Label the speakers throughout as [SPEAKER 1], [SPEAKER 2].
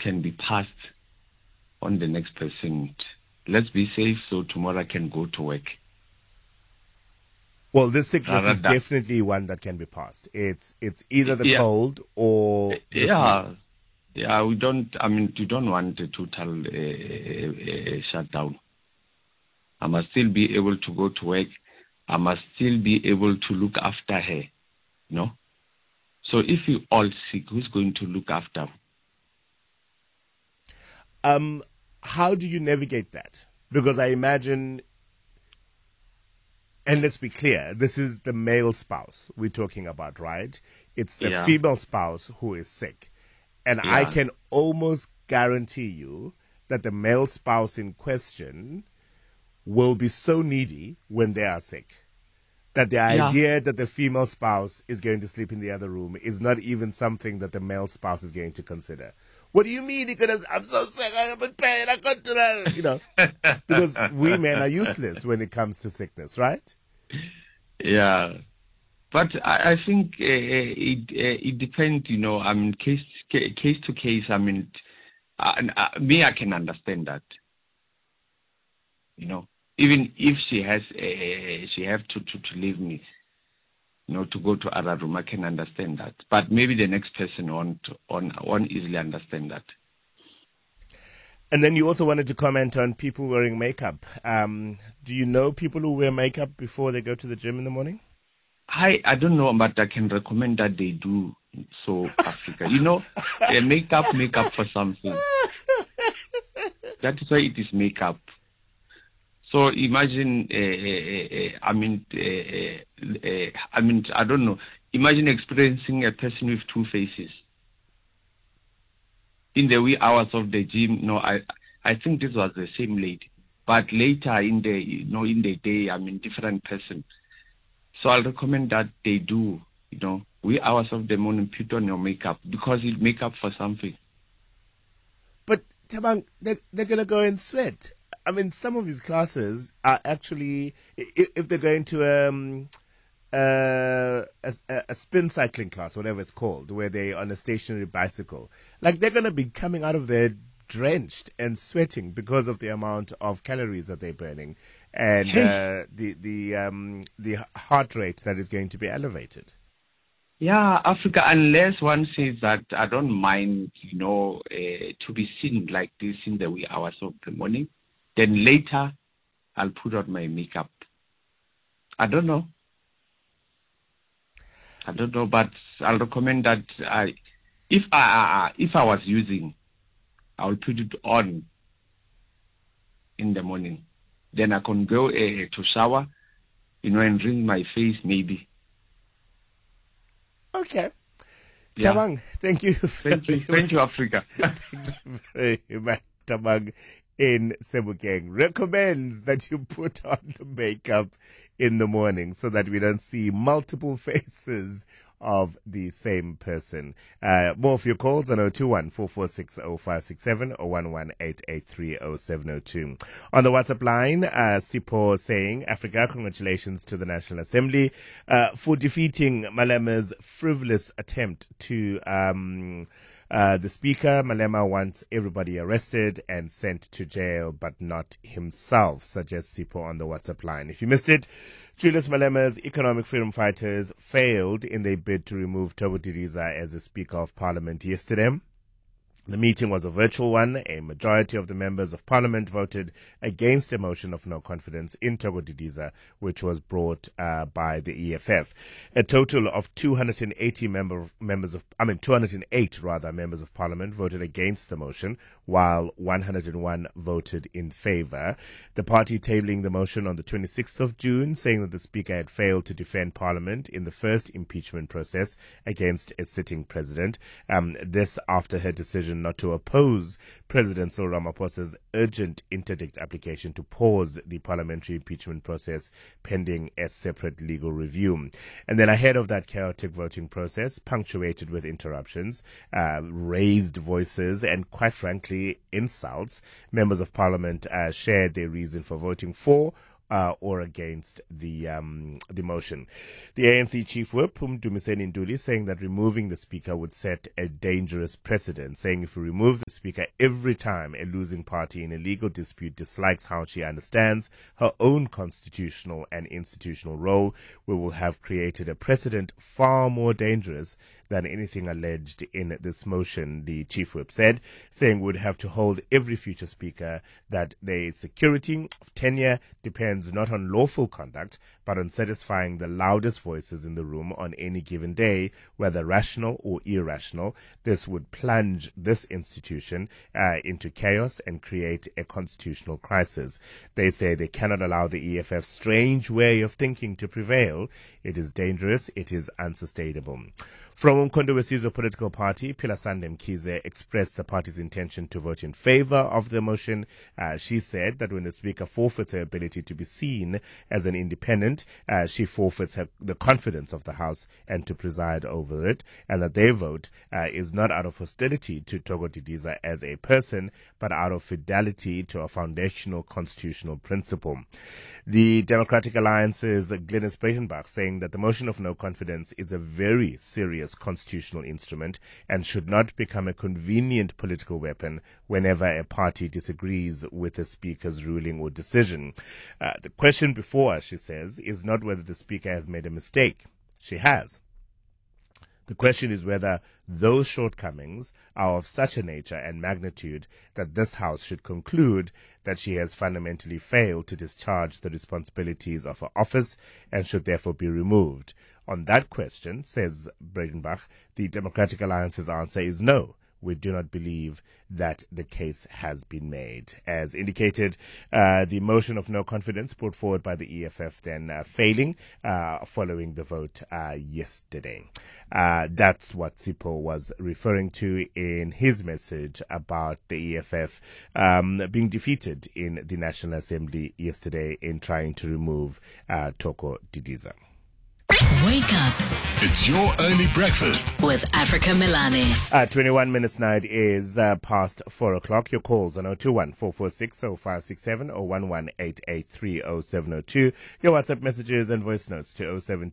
[SPEAKER 1] can be passed on the next person. Let's be safe so tomorrow I can go to work.
[SPEAKER 2] Well, this sickness is definitely one that can be passed. It's either the cold or the sleep.
[SPEAKER 1] Yeah, we don't want a total shutdown. I must still be able to go to work. I must still be able to look after her, So if you all sick, who's going to look after her?
[SPEAKER 2] How do you navigate that? Because I imagine, and let's be clear, this is the male spouse we're talking about, right? It's the female spouse who is sick. And I can almost guarantee you that the male spouse in question will be so needy when they are sick that the idea that the female spouse is going to sleep in the other room is not even something that the male spouse is going to consider. What do you mean? Because I'm so sick, I haven't paid, I got to that, because we men are useless when it comes to sickness, right?
[SPEAKER 1] Yeah. But I think it depends, case to case. I mean, I can understand that, even if she has, she have to leave me, to go to other room. I can understand that. But maybe the next person won't easily understand that.
[SPEAKER 2] And then you also wanted to comment on people wearing makeup. Do you know people who wear makeup before they go to the gym in the morning?
[SPEAKER 1] I don't know, but I can recommend that they do. So Africa, makeup for something. That is why it is makeup. So imagine, I don't know. Imagine experiencing a person with two faces. In the wee hours of the gym, I think this was the same lady. But later in the day, different person. So I'll recommend that they do, wee hours of the morning, put on your makeup because it's makeup for something.
[SPEAKER 2] But Thabang, they're going to go and sweat. I mean, some of these classes are actually, if they're going to a spin cycling class, whatever it's called, where they're on a stationary bicycle, like they're going to be coming out of there drenched and sweating because of the amount of calories that they're burning and the heart rate that is going to be elevated.
[SPEAKER 1] Yeah, Africa, unless one says that I don't mind, to be seen like this in the wee hours of the morning, then later I'll put on my makeup. I don't know, but I'll recommend that if I was using, I will put it on in the morning. Then I can go to shower, and rinse my face maybe.
[SPEAKER 2] Okay. Yeah. Thabang, thank you.
[SPEAKER 1] Thank you, Africa.
[SPEAKER 2] Thank you very much, Thabang in Sebokeng. Recommends that you put on the makeup in the morning so that we don't see multiple faces of the same person. More of your calls on 021-446-0567 or 118830702. On the WhatsApp line, Sipo saying, Africa, congratulations to the National Assembly for defeating Malema's frivolous attempt to the Speaker. Malema wants everybody arrested and sent to jail, but not himself, suggests Sipo on the WhatsApp line. If you missed it, Julius Malema's economic freedom fighters failed in their bid to remove Thabo Didiza as the Speaker of Parliament yesterday. The meeting was a virtual one. A majority of the members of Parliament voted against a motion of no confidence in Thabo Didiza, which was brought by the EFF. A total of 208 members of Parliament voted against the motion, while 101 voted in favour. The party tabling the motion on the 26th of June, saying that the Speaker had failed to defend Parliament in the first impeachment process against a sitting president. This after her decision not to oppose President Cyril Ramaphosa's urgent interdict application to pause the parliamentary impeachment process pending a separate legal review. And then ahead of that chaotic voting process, punctuated with interruptions, raised voices, and quite frankly, insults, members of Parliament shared their reason for voting for or against the motion. The ANC chief whip, Mdumiseni Nduli, saying that removing the speaker would set a dangerous precedent, saying if we remove the speaker every time a losing party in a legal dispute dislikes how she understands her own constitutional and institutional role, we will have created a precedent far more dangerous than anything alleged in this motion, the chief whip said, saying we'd have to hold every future speaker that their security of tenure depends not on lawful conduct, but on satisfying the loudest voices in the room on any given day, whether rational or irrational. This would plunge this institution into chaos and create a constitutional crisis. They say they cannot allow the EFF's strange way of thinking to prevail. It is dangerous. It is unsustainable. From Umkhonto weSizwe political party, Philasande Mkhize expressed the party's intention to vote in favor of the motion. She said that when the speaker forfeits her ability to be seen as an independent, she forfeits the confidence of the House and to preside over it, and that their vote is not out of hostility to Thoko Didiza as a person, but out of fidelity to a foundational constitutional principle. The Democratic Alliance's Glynis Breitenbach saying that the motion of no confidence is a very serious constitutional instrument and should not become a convenient political weapon whenever a party disagrees with the Speaker's ruling or decision. The question before us, she says, is not whether the Speaker has made a mistake. She has. The question is whether those shortcomings are of such a nature and magnitude that this House should conclude that she has fundamentally failed to discharge the responsibilities of her office and should therefore be removed. On that question, says Breitenbach, the Democratic Alliance's answer is no. We do not believe that the case has been made. As indicated, the motion of no confidence put forward by the EFF then failing following the vote yesterday. That's what Sipho was referring to in his message about the EFF being defeated in the National Assembly yesterday in trying to remove Thoko Didiza.
[SPEAKER 3] Wake up.
[SPEAKER 4] It's your early breakfast
[SPEAKER 3] with Africa Milani.
[SPEAKER 2] 21 minutes now, it is past 4 o'clock. Your calls on 021-446-0567 or 118830702. Your WhatsApp messages and voice notes to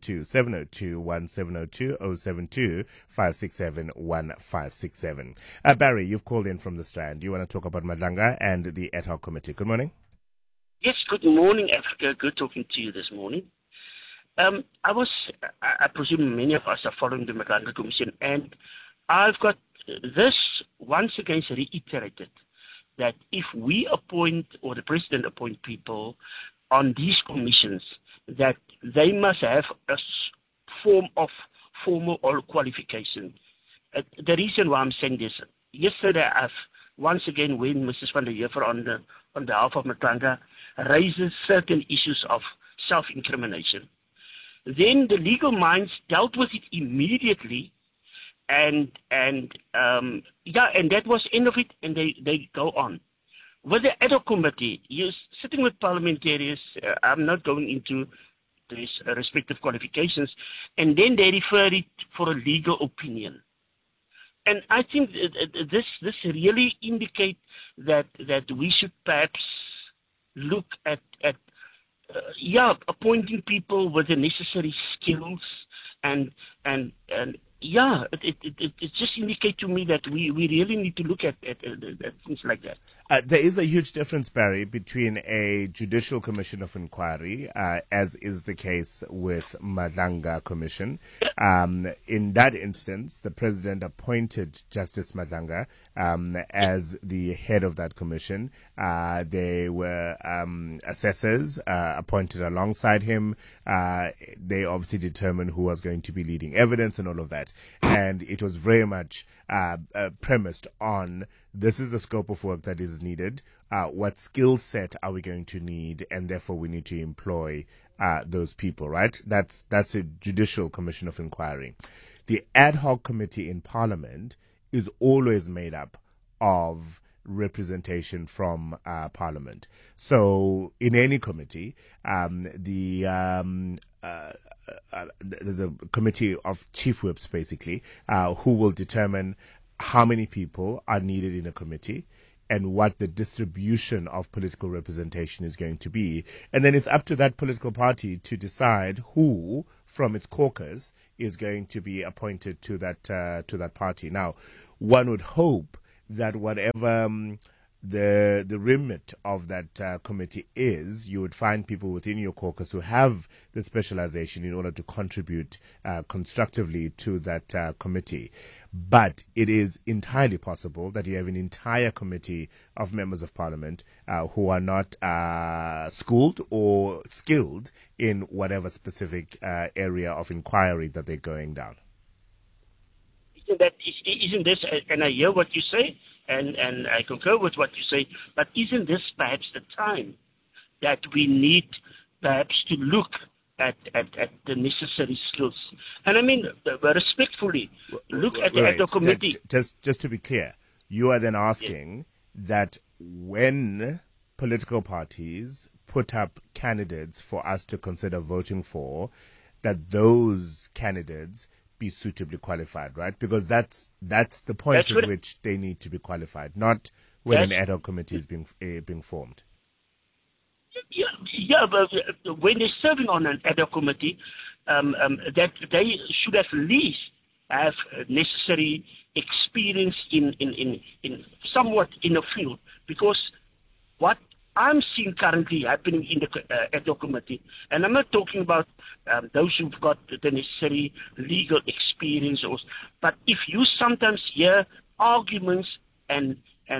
[SPEAKER 2] 072-702-1702, 072-567-1567. Barry, you've called in from the Strand. You want to talk about Madlanga and the ad hoc committee. Good morning.
[SPEAKER 5] Yes, good morning, Africa. Good talking to you this morning. I presume many of us are following the Madlanga Commission, and I've got this once again reiterated, that if we appoint or the president appoint people on these commissions, that they must have a form of formal or qualification. The reason why I'm saying this, yesterday I've once again, when Mrs. van der Heever on behalf of Madlanga raises certain issues of self-incrimination, then the legal minds dealt with it immediately, and that was the end of it, and they go on. With the ad hoc committee, you're sitting with parliamentarians, I'm not going into these respective qualifications, and then they refer it for a legal opinion. And I think this really indicates that we should perhaps look at appointing people with the necessary skills and it just indicates to me that we really need to look at things like that.
[SPEAKER 2] There is a huge difference, Barry, between a judicial commission of inquiry, as is the case with Madlanga Commission. In that instance, the president appointed Justice Madlanga as the head of that commission. There were assessors appointed alongside him. They obviously determined who was going to be leading evidence and all of that. And it was very much premised on this is the scope of work that is needed, what skill set are we going to need, and therefore we need to employ those people, right? That's a judicial commission of inquiry. The ad hoc committee in Parliament is always made up of representation from Parliament. So in any committee, there's a committee of chief whips, basically, who will determine how many people are needed in a committee and what the distribution of political representation is going to be. And then it's up to that political party to decide who from its caucus is going to be appointed to that party. Now, one would hope that whatever the remit of that committee is, you would find people within your caucus who have the specialization in order to contribute constructively to that committee. But it is entirely possible that you have an entire committee of members of parliament who are not schooled or skilled in whatever specific area of inquiry that they're going down.
[SPEAKER 5] Isn't this, and I hear what you say, and I concur with what you say, but isn't this perhaps the time that we need perhaps to look at the necessary skills? And I mean, respectfully, look at the ad hoc committee.
[SPEAKER 2] Just to be clear, you are then asking that when political parties put up candidates for us to consider voting for, that those candidates be suitably qualified, right? Because that's the point at which they need to be qualified, not when an ad hoc committee is being formed.
[SPEAKER 5] Yeah, but when they're serving on an ad hoc committee, that they should at least have necessary experience in somewhat in a field, because what I'm seeing currently happening in the ad hoc committee, and I'm not talking about those who've got the necessary legal experience, but if you sometimes hear arguments and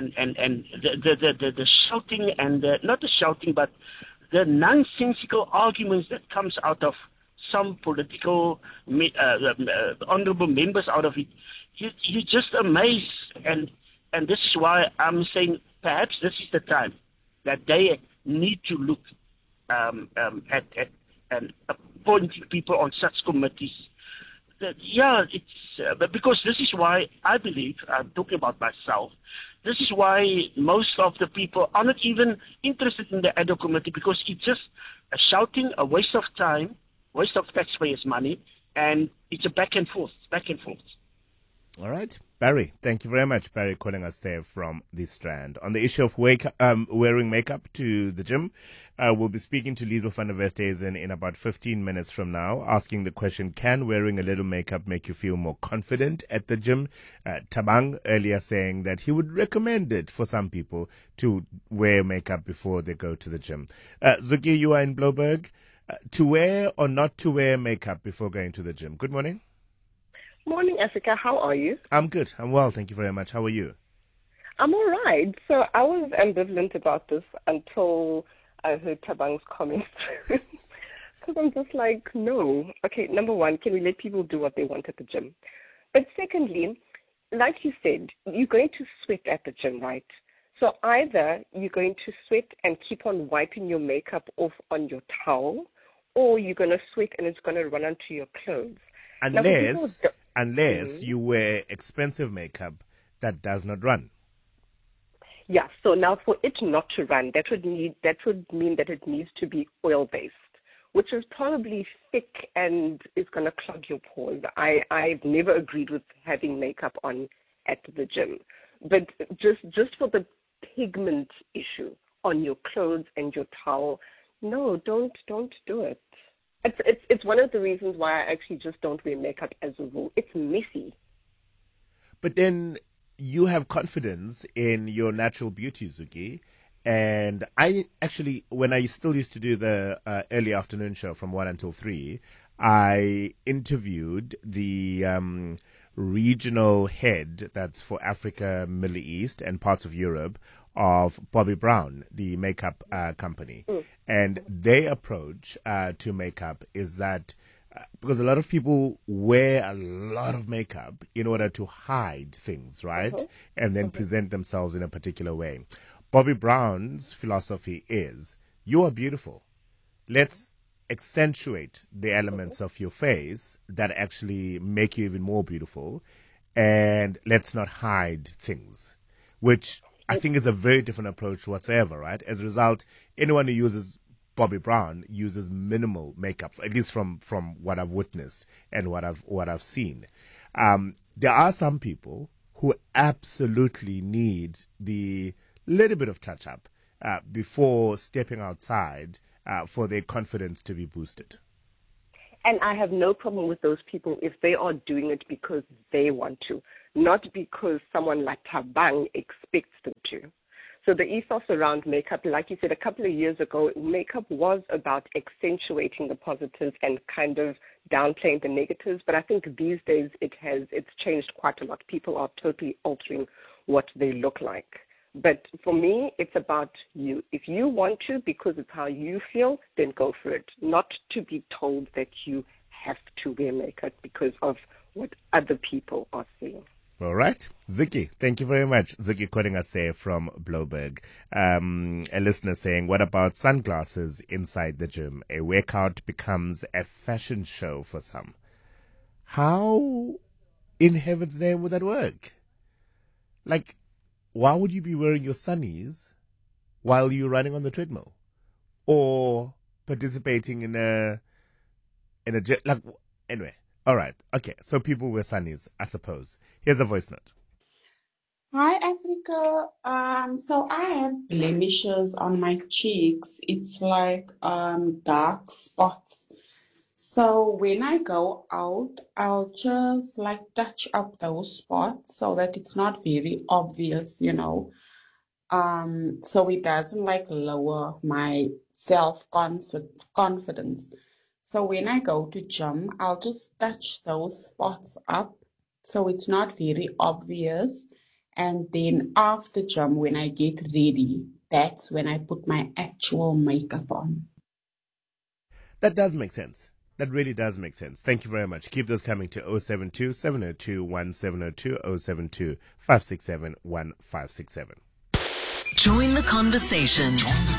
[SPEAKER 5] the shouting and not the shouting, but the nonsensical arguments that comes out of some political honorable members out of it, you're just amazed, and this is why I'm saying perhaps this is the time that they need to look at and appointing people on such committees. Because this is why I believe, I'm talking about myself, this is why most of the people are not even interested in the ad hoc committee, because it's just a shouting, a waste of time, waste of taxpayers' money, and it's a back and forth.
[SPEAKER 2] All right. Barry, thank you very much. Barry calling us there from the Strand. On the issue of wearing makeup to the gym, we'll be speaking to Liesl van der Westhuizen in about 15 minutes from now, asking the question, can wearing a little makeup make you feel more confident at the gym? Thabang earlier saying that he would recommend it for some people to wear makeup before they go to the gym. Zuki, you are in Bloberg. To wear or not to wear makeup before going to the gym? Good morning.
[SPEAKER 6] Morning, Africa. How are you?
[SPEAKER 2] I'm good. I'm well. Thank you very much. How are you?
[SPEAKER 6] I'm all right. So I was ambivalent about this until I heard Thabang's comments. Because I'm just like, no. Okay, number one, can we let people do what they want at the gym? But secondly, like you said, you're going to sweat at the gym, right? So either you're going to sweat and keep on wiping your makeup off on your towel, or you're going to sweat and it's going to run onto your clothes.
[SPEAKER 2] Unless you wear expensive makeup that does not run.
[SPEAKER 6] Yeah, so now for it not to run, that would mean that it needs to be oil-based, which is probably thick and is going to clog your pores. I've never agreed with having makeup on at the gym. But just for the pigment issue on your clothes and your towel, no, don't do it. It's one of the reasons why I actually just don't wear makeup as a rule. It's messy.
[SPEAKER 2] But then you have confidence in your natural beauty, Zuki. And I actually, when I still used to do the early afternoon show from 1 until 3, I interviewed the regional head that's for Africa, Middle East, and parts of Europe of Bobbi Brown, the makeup company. And their approach to makeup is that because a lot of people wear a lot of makeup in order to hide things, right? And then present themselves in a particular way. Bobbi Brown's philosophy is, you are beautiful. Let's accentuate the elements of your face that actually make you even more beautiful. And let's not hide things, which I think is a very different approach whatsoever, right? As a result, anyone who uses Bobbi Brown uses minimal makeup, at least from what I've witnessed and what I've seen. There are some people who absolutely need the little bit of touch-up before stepping outside for their confidence to be boosted.
[SPEAKER 6] And I have no problem with those people if they are doing it because they want to, not because someone like Thabang expects them to. So the ethos around makeup, like you said, a couple of years ago, makeup was about accentuating the positives and kind of downplaying the negatives. But I think these days it's changed quite a lot. People are totally altering what they look like. But for me, it's about you. If you want to, because it's how you feel, then go for it. Not to be told that you have to wear makeup because of what other people are saying.
[SPEAKER 2] All right. Ziki, thank you very much. Ziki quoting us there from Bloberg. A listener saying, what about sunglasses inside the gym? A workout becomes a fashion show for some. How in heaven's name would that work? Like, why would you be wearing your sunnies while you're running on the treadmill? Or participating in a gym? Like, anyway. All right. Okay. So people wear sunnies, I suppose. Here's a voice note.
[SPEAKER 7] Hi, Africa. So I have blemishes on my cheeks. It's like dark spots. So when I go out, I'll just like touch up those spots so that it's not very obvious, so it doesn't like lower my self-confidence. So when I go to gym, I'll just touch those spots up so it's not very obvious. And then after gym, when I get ready, that's when I put my actual makeup on.
[SPEAKER 2] That does make sense. That really does make sense. Thank you very much. Keep those coming to 072 702 1702 072 567 1567.
[SPEAKER 3] Join the conversation.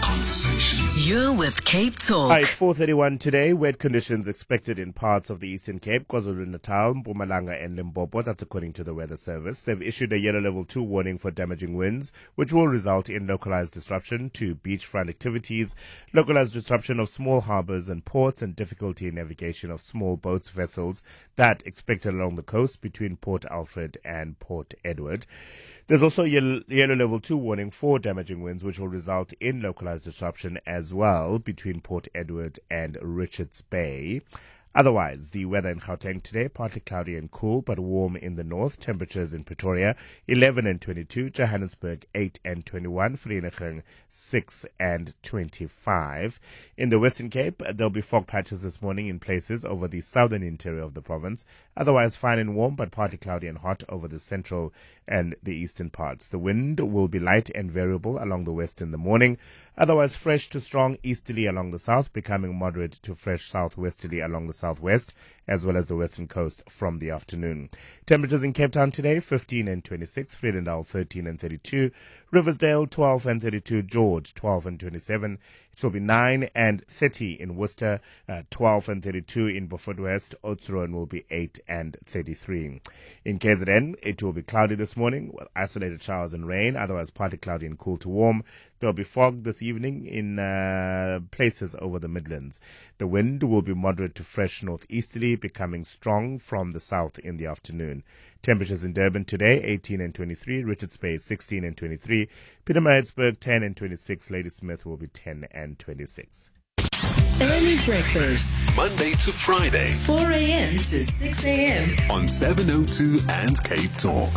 [SPEAKER 3] You're with Cape Talk.
[SPEAKER 2] Hi, it's 4:31 today. Wet conditions expected in parts of the Eastern Cape, KwaZulu-Natal, Mpumalanga and Limpopo. That's according to the Weather Service. They've issued a yellow level 2 warning for damaging winds, which will result in localized disruption to beachfront activities, localized disruption of small harbors and ports, and difficulty in navigation of small boats, vessels that expected along the coast between Port Alfred and Port Edward. There's also a yellow level 2 warning for damaging winds, which will result in localized disruption as well between Port Edward and Richards Bay. Otherwise, the weather in Gauteng today, partly cloudy and cool, but warm in the north. Temperatures in Pretoria, 11 and 22. Johannesburg, 8 and 21. Vereeniging, 6 and 25. In the Western Cape, there'll be fog patches this morning in places over the southern interior of the province. Otherwise, fine and warm, but partly cloudy and hot over the central and the eastern parts. The wind will be light and variable along the west in the morning. Otherwise, fresh to strong easterly along the south, becoming moderate to fresh southwesterly along the southwest, as well as the western coast from the afternoon. Temperatures in Cape Town today, 15 and 26. Vredendal, 13 and 32. Riversdale, 12 and 32. George, 12 and 27. It will be 9 and 30 in Worcester, 12 and 32 in Beaufort West. Oudtshoorn will be 8 and 33. In KZN, it will be cloudy this morning with isolated showers and rain, otherwise partly cloudy and cool to warm. There'll be fog this evening in places over the Midlands. The wind will be moderate to fresh northeasterly, becoming strong from the south in the afternoon. Temperatures in Durban today, 18 and 23. Richards Bay, 16 and 23. Pietermaritzburg, 10 and 26. Ladysmith will be 10 and 26.
[SPEAKER 3] Early breakfast,
[SPEAKER 4] Monday to Friday
[SPEAKER 3] 4 a.m. to 6 a.m.
[SPEAKER 4] on 702 and Cape Talk.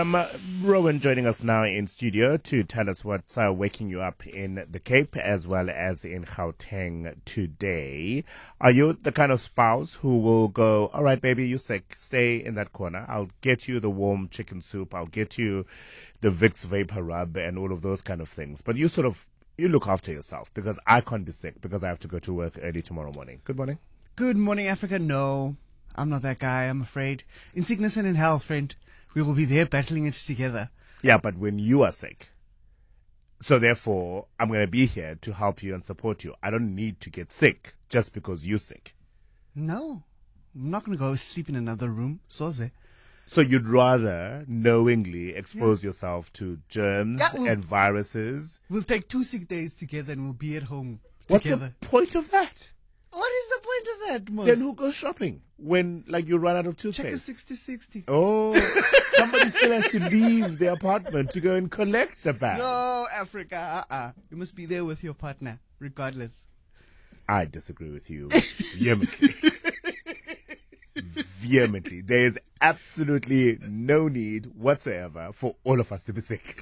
[SPEAKER 2] Rowan joining us now in studio to tell us what's waking you up in the Cape as well as in Gauteng today. Are you the kind of spouse who will go, all right, baby, you're sick, stay in that corner. I'll get you the warm chicken soup. I'll get you the Vicks Vapor Rub and all of those kind of things. But you look after yourself because I can't be sick because I have to go to work early tomorrow morning. Good morning.
[SPEAKER 8] Good morning, Africa. No, I'm not that guy, I'm afraid. In sickness and in health, friend, we will be there battling it together.
[SPEAKER 2] Yeah, but when you are sick, so therefore, I'm going to be here to help you and support you. I don't need to get sick just because you're sick.
[SPEAKER 8] No, I'm not going to go sleep in another room. Soze.
[SPEAKER 2] So you'd rather knowingly expose yourself to germs and viruses?
[SPEAKER 8] We'll take 2 sick days together and we'll be at home
[SPEAKER 2] What's
[SPEAKER 8] together.
[SPEAKER 2] the point of that?
[SPEAKER 8] What is the point of that, Mos?
[SPEAKER 2] Then who goes shopping when, like, you run out of
[SPEAKER 8] Check a
[SPEAKER 2] toothpaste?
[SPEAKER 8] 60-60.
[SPEAKER 2] Oh, somebody still has to leave their apartment to go and collect the bag.
[SPEAKER 8] No, Africa. You must be there with your partner, regardless.
[SPEAKER 2] I disagree with you vehemently. Vehemently. There is absolutely no need whatsoever for all of us to be sick.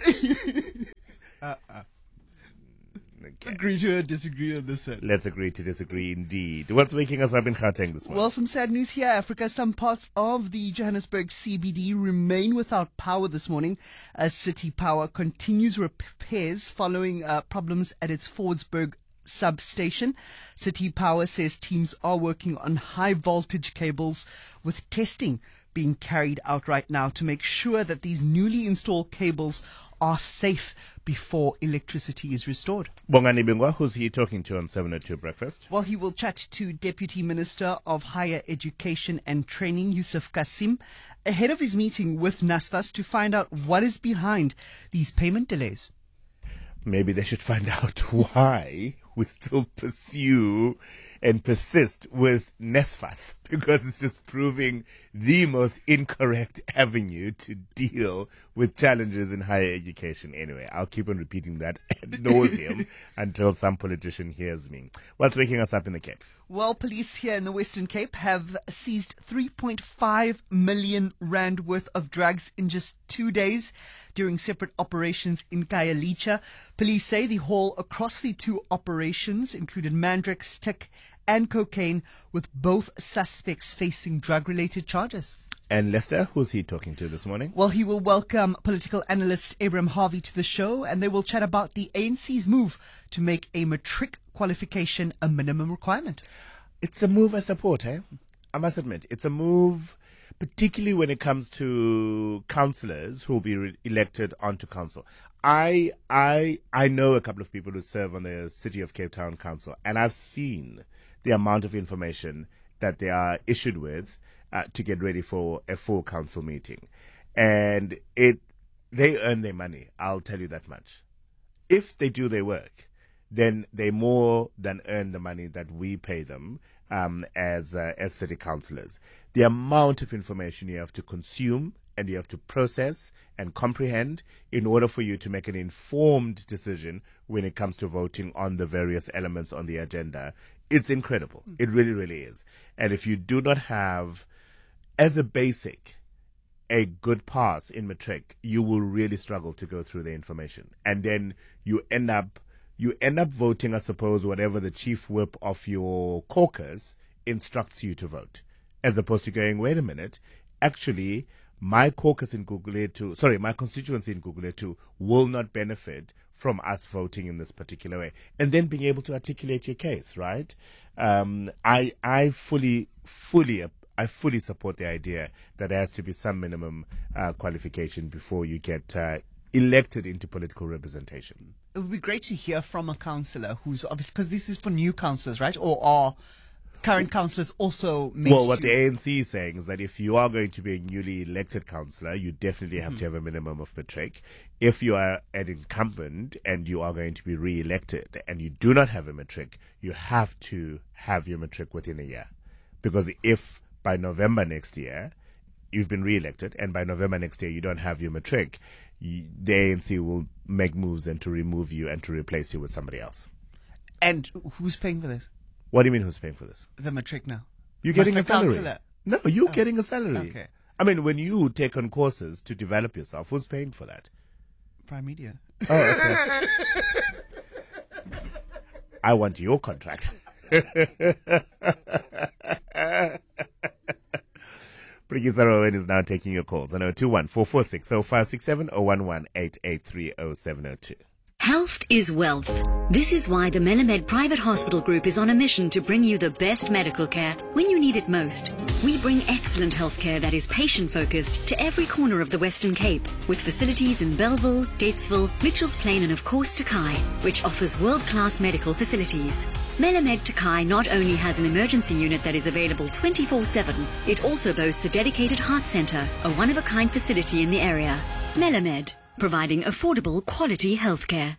[SPEAKER 2] Okay.
[SPEAKER 8] Agree to disagree on this one.
[SPEAKER 2] Let's agree to disagree indeed. What's waking us up in Gauteng this morning?
[SPEAKER 8] Well, some sad news here, Africa. Some parts of the Johannesburg CBD remain without power this morning as City Power continues repairs following problems at its Fordsburg substation. City Power says teams are working on high voltage cables with testing being carried out right now to make sure that these newly installed cables are safe before electricity is restored.
[SPEAKER 2] Bongani Bingwa, who's he talking to on 702 Breakfast?
[SPEAKER 8] Well, he will chat to Deputy Minister of Higher Education and Training, Yusuf Kasim, ahead of his meeting with NSFAS to find out what is behind these payment delays.
[SPEAKER 2] Maybe they should find out why we still pursue and persist with NSFAS, because it's just proving the most incorrect avenue to deal with challenges in higher education. Anyway, I'll keep on repeating that ad nauseum until some politician hears me. What's waking us up in the Cape?
[SPEAKER 8] Well, police here in the Western Cape have seized 3.5 million rand worth of drugs in just 2 days during separate operations in Khayelitsha. Police say the haul across the two operations included Mandrax, tick and cocaine, with both suspects facing drug-related charges.
[SPEAKER 2] And Lester, who's he talking to this morning?
[SPEAKER 8] Well, he will welcome political analyst Abraham Harvey to the show, and they will chat about the ANC's move to make a matric qualification a minimum requirement.
[SPEAKER 2] It's a move I support, eh? I must admit, it's a move, particularly when it comes to councillors who will be elected onto council. I know a couple of people who serve on the City of Cape Town Council, and I've seen the amount of information that they are issued with to get ready for a full council meeting. And they earn their money, I'll tell you that much. If they do their work, then they more than earn the money that we pay them as city councillors. The amount of information you have to consume and you have to process and comprehend in order for you to make an informed decision when it comes to voting on the various elements on the agenda, it's incredible. It really, really is. And if you do not have, as a basic, a good pass in matric, you will really struggle to go through the information. And then you end up voting, I suppose, whatever the chief whip of your caucus instructs you to vote, as opposed to going, wait a minute, actually, my caucus in Gugulethu, my constituency in Gugulethu will not benefit from us voting in this particular way, and then being able to articulate your case, right? I fully support the idea that there has to be some minimum qualification before you get elected into political representation.
[SPEAKER 8] It would be great to hear from a councillor who's obviously, because this is for new councillors, right? Or are current councillors also made
[SPEAKER 2] Well, what the ANC is saying is that if you are going to be a newly elected councillor, you definitely have to have a minimum of matric. If you are an incumbent and you are going to be re-elected and you do not have a matric, you have to have your matric within a year. Because if by November next year you've been re-elected and by November next year you don't have your matric, the ANC will make moves and to remove you and to replace you with somebody else.
[SPEAKER 8] And who's paying for this?
[SPEAKER 2] What do you mean who's paying for this?
[SPEAKER 8] The matric now.
[SPEAKER 2] You're getting a
[SPEAKER 8] Must the
[SPEAKER 2] salary.
[SPEAKER 8] councillor?
[SPEAKER 2] No, you're getting a salary.
[SPEAKER 8] Okay.
[SPEAKER 2] I mean, when you take on courses to develop yourself, who's paying for that?
[SPEAKER 8] Prime Media.
[SPEAKER 2] Oh, okay. I want your contract. Brigisa Rowan is now taking your calls on 021 446 0567 011 883 0702.
[SPEAKER 9] Health is wealth. This is why the Melamed Private Hospital Group is on a mission to bring you the best medical care when you need it most. We bring excellent healthcare that is patient-focused to every corner of the Western Cape, with facilities in Bellville, Gatesville, Mitchells Plain and of course Takai, which offers world-class medical facilities. Melamed Takai not only has an emergency unit that is available 24/7, it also boasts a dedicated heart centre, a one-of-a-kind facility in the area. Melamed, providing affordable, quality healthcare.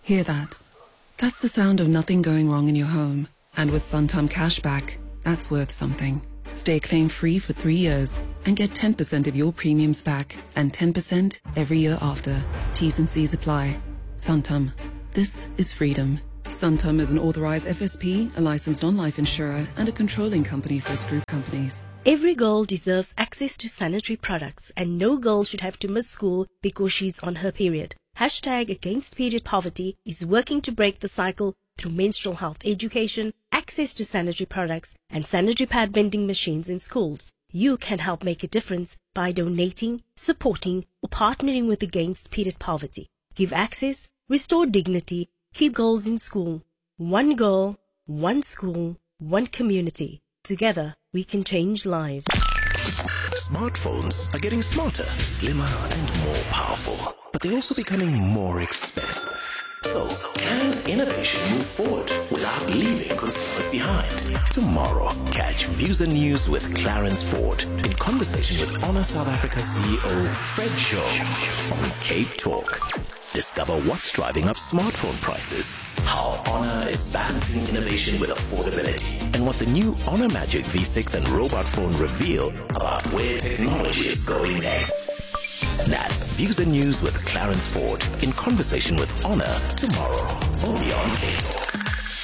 [SPEAKER 10] Hear that? That's the sound of nothing going wrong in your home. And with Santam Cashback, that's worth something. Stay claim-free for 3 years and get 10% of your premiums back and 10% every year after. T's and C's apply. Santam. This is freedom. Santam is an authorized FSP, a licensed non-life insurer, and a controlling company for its group companies.
[SPEAKER 11] Every girl deserves access to sanitary products, and no girl should have to miss school because she's on her period. Hashtag Against Period Poverty is working to break the cycle through menstrual health education, access to sanitary products, and sanitary pad vending machines in schools. You can help make a difference by donating, supporting, or partnering with Against Period Poverty. Give access, restore dignity, keep girls in school. One girl, one school, one community. Together, we can change lives.
[SPEAKER 12] Smartphones are getting smarter, slimmer, and more powerful. But they're also becoming more expensive. So, can innovation move forward without leaving consumers behind? Tomorrow, catch Views and News with Clarence Ford in conversation with Honor South Africa CEO Fred Shaw on Cape Talk. Discover what's driving up smartphone prices, how Honor is balancing innovation with affordability, and what the new Honor Magic V6 and robot phone reveal about where technology is going next. That's Views and News with Clarence Ford in conversation with Honor tomorrow, only on K-Talk.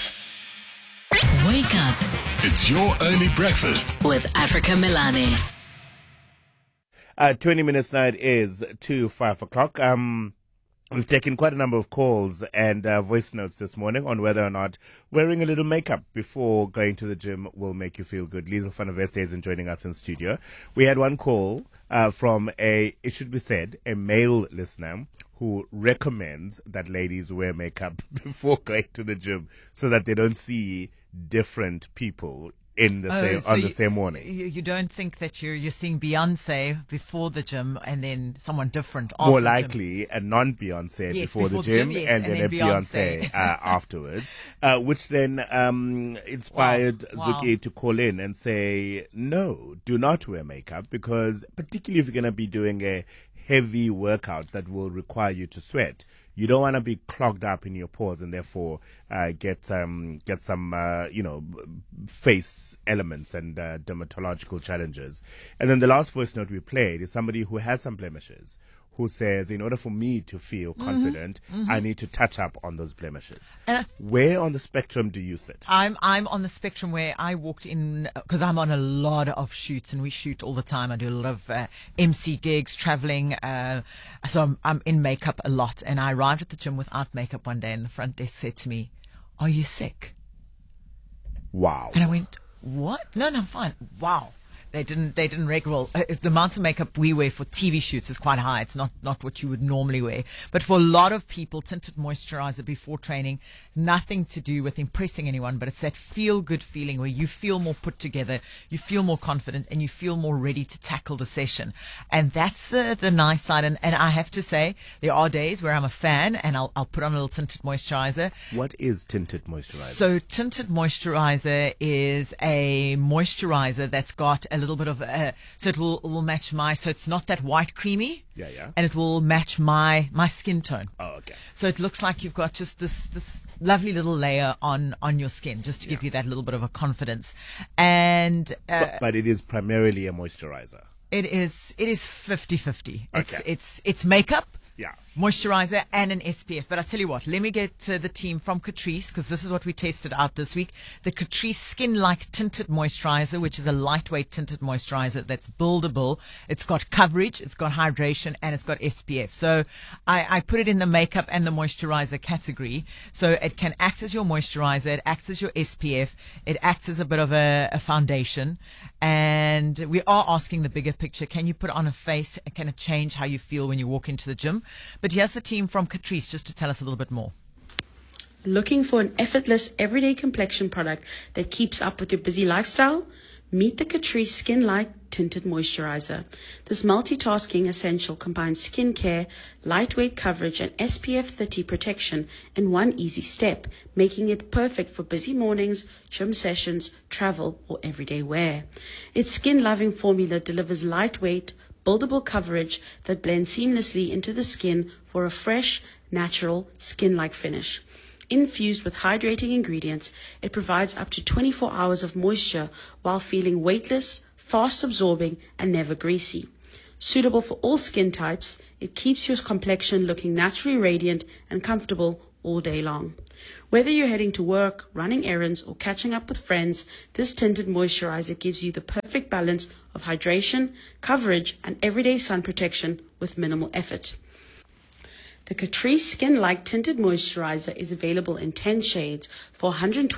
[SPEAKER 3] Wake up.
[SPEAKER 4] It's your early breakfast
[SPEAKER 3] with Africa Milani.
[SPEAKER 2] 20 minutes now it is to 5 o'clock. We've taken quite a number of calls and voice notes this morning on whether or not wearing a little makeup before going to the gym will make you feel good. Liesl van der Westhuizen is joining us in studio. We had one call from it should be said, a male listener who recommends that ladies wear makeup before going to the gym so that they don't see different people in the same morning.
[SPEAKER 13] You don't think that you're seeing Beyonce before the gym and then someone different after
[SPEAKER 2] More
[SPEAKER 13] the
[SPEAKER 2] likely a non-Beyonce before the gym,
[SPEAKER 13] yes,
[SPEAKER 2] and then a Beyonce afterwards, which then inspired Zuki to call in and say, no, do not wear makeup, because particularly if you're going to be doing a heavy workout that will require you to sweat, you don't want to be clogged up in your pores and therefore get some face elements and dermatological challenges. And then the last voice note we played is somebody who has some blemishes, who says, in order for me to feel confident, I need to touch up on those blemishes. Where on the spectrum do you sit?
[SPEAKER 13] I'm on the spectrum where I walked in, because I'm on a lot of shoots and we shoot all the time. I do a lot of MC gigs, traveling, so I'm in makeup a lot. And I arrived at the gym without makeup one day and the front desk said to me, "Are you sick?"
[SPEAKER 2] Wow.
[SPEAKER 13] And I went, "What? No, I'm fine." Wow. They didn't regulate. The amount of makeup we wear for TV shoots is quite high. It's not what you would normally wear. But for a lot of people, tinted moisturizer before training, nothing to do with impressing anyone, but it's that feel-good feeling where you feel more put together, you feel more confident, and you feel more ready to tackle the session. And that's the nice side. And I have to say, there are days where I'm a fan and I'll put on a little tinted moisturizer.
[SPEAKER 2] What is tinted moisturizer?
[SPEAKER 13] So tinted moisturizer is a moisturizer that's got a little bit of so it will match so it's not that white creamy, and it will match my skin tone.
[SPEAKER 2] Oh, okay.
[SPEAKER 13] So it looks like you've got just this lovely little layer on your skin, just to give you that little bit of a confidence. And
[SPEAKER 2] but it is primarily a moisturizer.
[SPEAKER 13] It is 50-50.
[SPEAKER 2] Okay.
[SPEAKER 13] It's makeup,
[SPEAKER 2] yeah,
[SPEAKER 13] moisturizer, and an SPF. But I tell you what, let me get the team from Catrice, because this is what we tested out this week. The Catrice Skin-Like Tinted Moisturizer, which is a lightweight tinted moisturizer that's buildable. It's got coverage, it's got hydration, and it's got SPF. So I put it in the makeup and the moisturizer category. So it can act as your moisturizer, it acts as your SPF, it acts as a bit of a foundation. And we are asking the bigger picture. Can you put it on a face? Can it change how you feel when you walk into the gym? But here's the team from Catrice just to tell us a little bit more.
[SPEAKER 14] Looking for an effortless, everyday complexion product that keeps up with your busy lifestyle? Meet the Catrice Skin-Like Tinted Moisturizer. This multitasking essential combines skincare, lightweight coverage, and SPF 30 protection in one easy step, making it perfect for busy mornings, gym sessions, travel, or everyday wear. Its skin-loving formula delivers lightweight, buildable coverage that blends seamlessly into the skin for a fresh, natural, skin-like finish. Infused with hydrating ingredients, it provides up to 24 hours of moisture while feeling weightless, fast absorbing, and never greasy. Suitable for all skin types, it keeps your complexion looking naturally radiant and comfortable all day long. Whether you're heading to work, running errands, or catching up with friends, this tinted moisturizer gives you the perfect balance of hydration, coverage, and everyday sun protection with minimal effort. The Catrice Skin Like Tinted Moisturizer is available in 10 shades for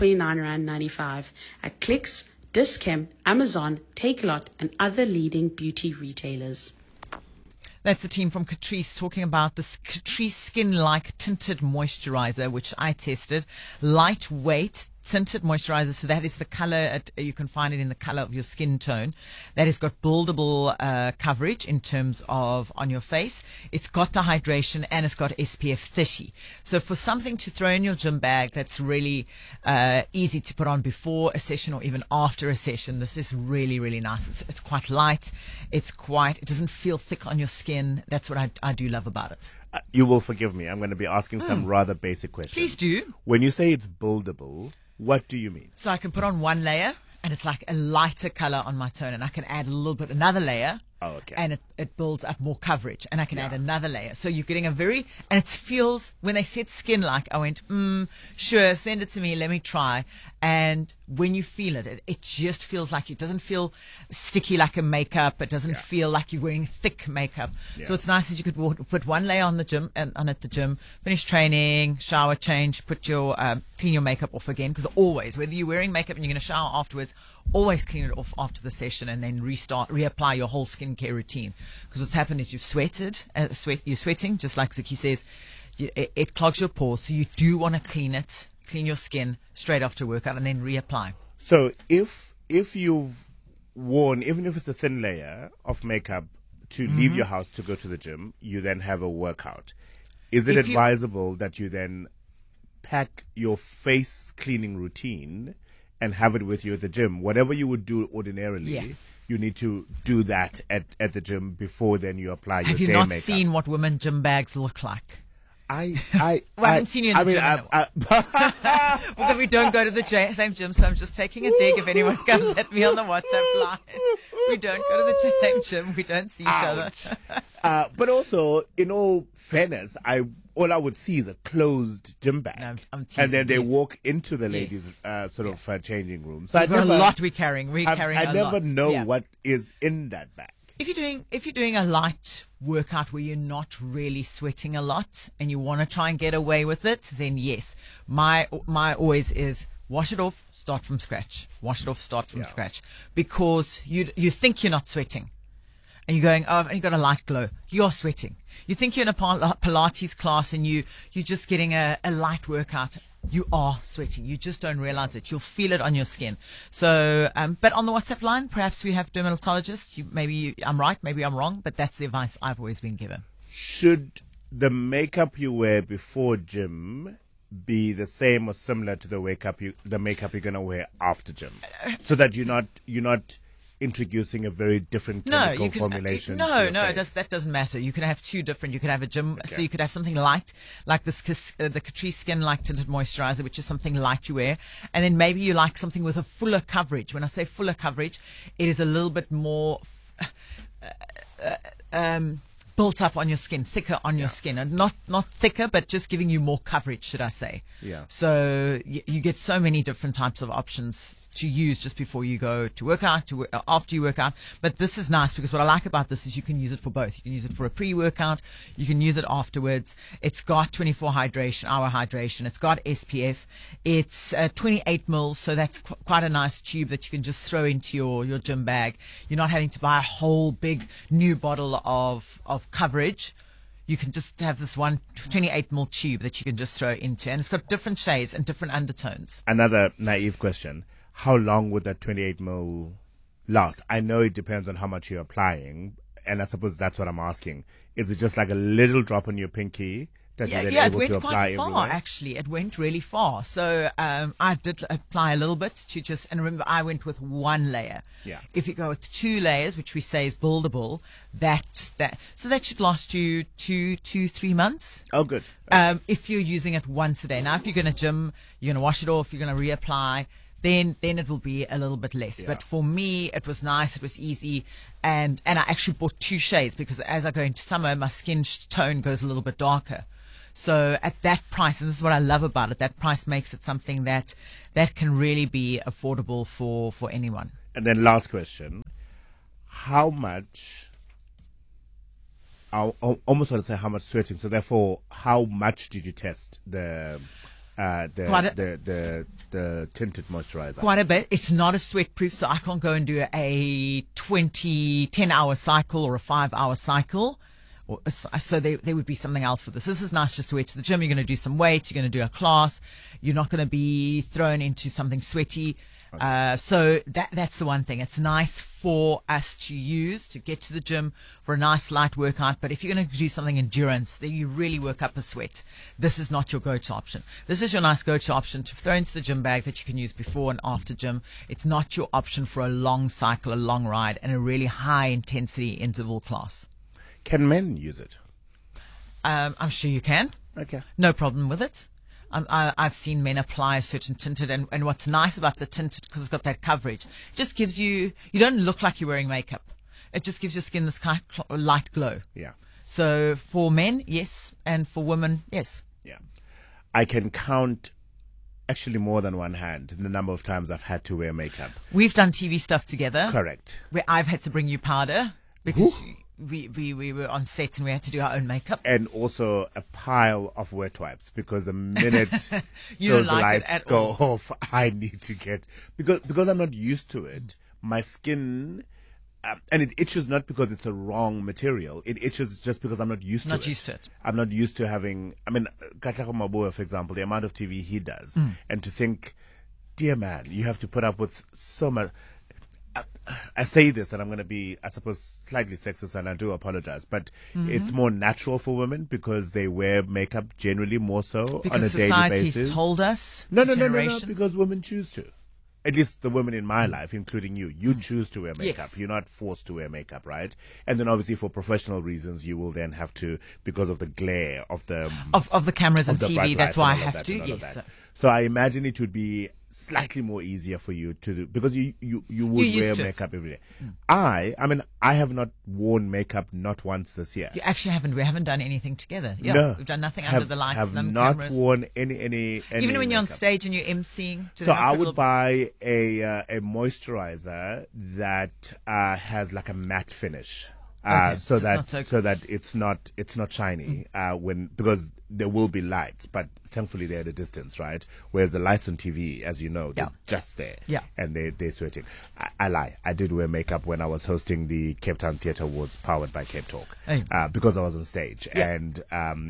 [SPEAKER 14] R129.95 at Clicks, Dis-Chem, Amazon, Takealot, and other leading beauty retailers.
[SPEAKER 13] That's the team from Catrice talking about this Catrice Skin Like Tinted Moisturizer, which I tested. Lightweight tinted moisturizer, so that is the color, you can find it in the color of your skin tone. That has got buildable coverage in terms of on your face. It's got the hydration and it's got SPF 30. So for something to throw in your gym bag that's really easy to put on before a session or even after a session, this is really, really nice. It's quite light. It doesn't feel thick on your skin. That's what I do love about it.
[SPEAKER 2] You will forgive me. I'm going to be asking some rather basic questions.
[SPEAKER 13] Please do.
[SPEAKER 2] When you say it's buildable, what do you mean?
[SPEAKER 13] So I can put on one layer and it's like a lighter color on my tone, and I can add a little bit, another layer.
[SPEAKER 2] Oh, okay.
[SPEAKER 13] And it builds up more coverage, and I can add another layer. So you're getting and it feels, when they said skin like, I went, sure, send it to me, let me try. And when you feel it, it just feels like, it doesn't feel sticky like a makeup. It doesn't feel like you're wearing thick makeup. Yeah. So it's nice that you could put one layer on the gym, on at the gym, finish training, shower, change, put your, clean your makeup off again. Because always, whether you're wearing makeup and you're going to shower afterwards, always clean it off after the session and then reapply your whole skincare routine. Because what's happened is you've sweated, you're sweating, just like Zuki says, it clogs your pores. So you do want to clean your skin straight after workout and then reapply.
[SPEAKER 2] So if you've worn, even if it's a thin layer of makeup to leave your house to go to the gym, you then have a workout. Is it advisable that you then pack your face cleaning routine and have it with you at the gym? Whatever you would do ordinarily, you need to do that at the gym before then you apply your day makeup.
[SPEAKER 13] Have you not seen what women gym bags look like?
[SPEAKER 2] I
[SPEAKER 13] haven't seen you in the gym. Well, we don't go to the same gym, so I'm just taking a dig if anyone comes at me on the WhatsApp line. We don't go to the same gym. We don't see each other.
[SPEAKER 2] But also, in all fairness, all I would see is a closed gym bag.
[SPEAKER 13] No, I'm teasing,
[SPEAKER 2] and then they walk into the ladies' changing room. So
[SPEAKER 13] we've got a lot we're carrying.
[SPEAKER 2] I never know what is in that bag.
[SPEAKER 13] If you're doing a light workout where you're not really sweating a lot and you want to try and get away with it, then yes. My always is wash it off, start from scratch. Wash it off, start from scratch. Because you think you're not sweating. And you're going, oh, I've only got a light glow. You're sweating. You think you're in a Pilates class and you're just getting a light workout. You are sweating. You just don't realize it. You'll feel it on your skin. So, but on the WhatsApp line, perhaps we have dermatologists. Maybe I'm right, maybe I'm wrong, but that's the advice I've always been given.
[SPEAKER 2] Should the makeup you wear before gym be the same or similar to the makeup you're going to wear after gym, so that you're not introducing a very different chemical formulation?
[SPEAKER 13] That doesn't matter. You can have two different. You could have a gym, so you could have something light, like this, the Catrice Skin Like Tinted Moisturizer, which is something light you wear, and then maybe you like something with a fuller coverage. When I say fuller coverage, it is a little bit more built up on your skin, thicker on your skin, and not thicker, but just giving you more coverage, should I say? Yeah. So you get so many different types of options to use just before you go to work out, after you work out. But this is nice because what I like about this is you can use it for both. You can use it for a pre-workout. You can use it afterwards. It's got 24-hour hydration. It's got SPF. It's 28 mils, so that's quite a nice tube that you can just throw into your gym bag. You're not having to buy a whole big new bottle of coverage. You can just have this one 28 mil tube that you can just throw into, and it's got different shades and different undertones.
[SPEAKER 2] Another naive question. How long would that 28 mil last? I know it depends on how much you're applying, and I suppose that's what I'm asking. Is it just like a little drop on your pinky that you're then
[SPEAKER 13] it
[SPEAKER 2] able
[SPEAKER 13] went
[SPEAKER 2] to apply
[SPEAKER 13] quite far,
[SPEAKER 2] everywhere?
[SPEAKER 13] actually. It went really far. So I did apply a little bit and remember, I went with one layer.
[SPEAKER 2] Yeah.
[SPEAKER 13] If you go with 2 layers, which we say is buildable, so that should last you 2-3 months.
[SPEAKER 2] Oh, good.
[SPEAKER 13] If you're using it once a day. Now, if you're going to gym, you're going to wash it off, you're going to reapply, then it will be a little bit less.
[SPEAKER 2] Yeah.
[SPEAKER 13] But for me, it was nice, it was easy, and I actually bought 2 shades because as I go into summer, my skin tone goes a little bit darker. So at that price, and this is what I love about it, that price makes it something that can really be affordable for anyone.
[SPEAKER 2] And then last question, how much, I almost want to say how much sweating, so therefore, how much did you test the tinted moisturizer?
[SPEAKER 13] Quite a bit. It's not a sweat proof, so I can't go and do a 10-hour cycle or a 5-hour cycle. So there would be something else for this. This is nice just to wear to the gym. You're going to do some weights. You're going to do a class. You're not going to be thrown into something sweaty. Okay. So that's the one thing. It's nice for us to use to get to the gym for a nice light workout. But if you're going to do something endurance, then you really work up a sweat. This is not your go-to option. This is your nice go-to option to throw into the gym bag that you can use before and after gym. It's not your option for a long cycle, a long ride, and a really high intensity interval class.
[SPEAKER 2] Can men use it?
[SPEAKER 13] I'm sure you can.
[SPEAKER 2] Okay.
[SPEAKER 13] No problem with it. I've seen men apply a certain tinted, and what's nice about the tinted, because it's got that coverage, just gives you don't look like you're wearing makeup. It just gives your skin this kind of light glow.
[SPEAKER 2] Yeah.
[SPEAKER 13] So for men, yes, and for women, yes.
[SPEAKER 2] Yeah. I can count actually more than one hand the number of times I've had to wear makeup.
[SPEAKER 13] We've done TV stuff together.
[SPEAKER 2] Correct.
[SPEAKER 13] Where I've had to bring you powder because we were on set and we had to do our own makeup.
[SPEAKER 2] And also a pile of wet wipes, because the minute
[SPEAKER 13] you
[SPEAKER 2] those
[SPEAKER 13] don't like
[SPEAKER 2] lights
[SPEAKER 13] it at
[SPEAKER 2] go
[SPEAKER 13] all.
[SPEAKER 2] off, I need to get, because I'm not used to it, my skin, and it itches not because it's a wrong material. It itches just because I'm not used to it. I'm not used to having, Katlego Maboa, for example, the amount of TV he does, and to think, dear man, you have to put up with so much. I say this, and I'm going to be, I suppose, slightly sexist, and I do apologize, but it's more natural for women because they wear makeup generally more so
[SPEAKER 13] because
[SPEAKER 2] on a daily basis.
[SPEAKER 13] Society's told us.
[SPEAKER 2] No, because women choose to. At least the women in my life, including you, choose to wear makeup.
[SPEAKER 13] Yes.
[SPEAKER 2] You're not forced to wear makeup, right? And then obviously for professional reasons, you will then have to, because of the glare of the
[SPEAKER 13] cameras and
[SPEAKER 2] the
[SPEAKER 13] TV.
[SPEAKER 2] bright
[SPEAKER 13] That's
[SPEAKER 2] lights
[SPEAKER 13] why I
[SPEAKER 2] and all of
[SPEAKER 13] have
[SPEAKER 2] that
[SPEAKER 13] to.
[SPEAKER 2] and all of
[SPEAKER 13] Yes.
[SPEAKER 2] that. So I imagine it would be slightly more easier for you to do, because you would wear makeup every day. I have not worn makeup not once this year.
[SPEAKER 13] You actually haven't. We haven't done anything together. Yeah,
[SPEAKER 2] no,
[SPEAKER 13] we've done nothing under the lights.
[SPEAKER 2] Have
[SPEAKER 13] none
[SPEAKER 2] not
[SPEAKER 13] cameras.
[SPEAKER 2] worn any
[SPEAKER 13] Even when you're on
[SPEAKER 2] makeup.
[SPEAKER 13] stage and you're emceeing.
[SPEAKER 2] So I would buy a moisturizer that has like a matte finish.
[SPEAKER 13] Okay,
[SPEAKER 2] so
[SPEAKER 13] it's
[SPEAKER 2] that it's not shiny because there will be lights, but thankfully they're at a distance, right? Whereas the lights on TV, as you know, they're just there, and they're sweating. I lie. I did wear makeup when I was hosting the Cape Town Theatre Awards powered by Cape Talk, because I was on stage, and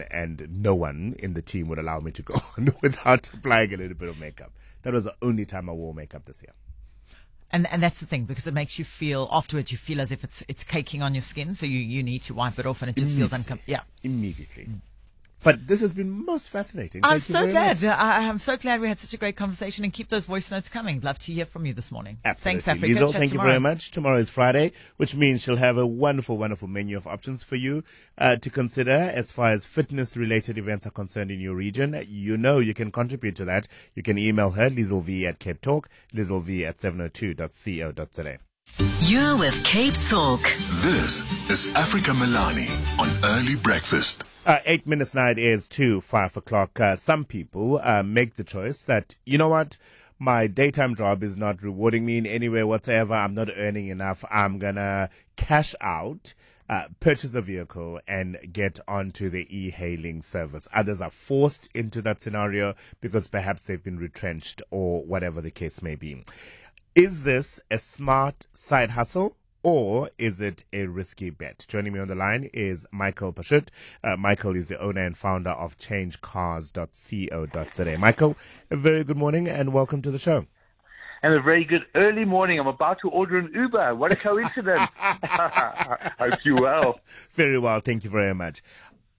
[SPEAKER 2] no one in the team would allow me to go on without applying a little bit of makeup. That was the only time I wore makeup this year.
[SPEAKER 13] And that's the thing, because it makes you feel, afterwards you feel as if it's caking on your skin, so you need to wipe it off, and it just feels uncomfortable. Yeah.
[SPEAKER 2] Immediately. But this has been most fascinating.
[SPEAKER 13] I'm
[SPEAKER 2] Thank you
[SPEAKER 13] so
[SPEAKER 2] very
[SPEAKER 13] glad.
[SPEAKER 2] much.
[SPEAKER 13] I'm so glad we had such a great conversation, and keep those voice notes coming. Love to hear from you this morning.
[SPEAKER 2] Absolutely.
[SPEAKER 13] Thanks, Africa.
[SPEAKER 2] Liesl,
[SPEAKER 13] Chat
[SPEAKER 2] thank you
[SPEAKER 13] tomorrow.
[SPEAKER 2] very much. Tomorrow is Friday, which means she'll have a wonderful, wonderful menu of options for you to consider as far as fitness-related events are concerned in your region. You know you can contribute to that. You can email her, LiesLV at Cape Talk, LiesLV at 702.co.za.
[SPEAKER 3] You're with Cape Talk.
[SPEAKER 4] This is Africa Milani on Early Breakfast.
[SPEAKER 2] 8 minutes now, it is to 5 o'clock. Some people make the choice that, you know what, my daytime job is not rewarding me in any way whatsoever. I'm not earning enough. I'm going to cash out, purchase a vehicle, and get onto the e-hailing service. Others are forced into that scenario because perhaps they've been retrenched or whatever the case may be. Is this a smart side hustle, or is it a risky bet? Joining me on the line is Michael Pashut. Michael is the owner and founder of changecars.co.za. Michael, a very good morning and welcome to the show.
[SPEAKER 15] And a very good early morning. I'm about to order an Uber. What a coincidence. Hope you're well.
[SPEAKER 2] Very well. Thank you very much.